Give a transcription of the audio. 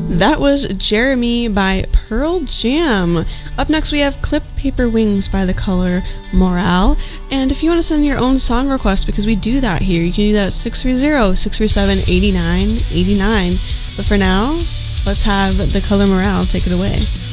That was Jeremy by Pearl Jam. Up next we have Clip Paper Wings by The Color Morale. And if you want to send your own song request, because we do that here, you can do that at 630-637-8989. But for now, let's have The Color Morale take it away.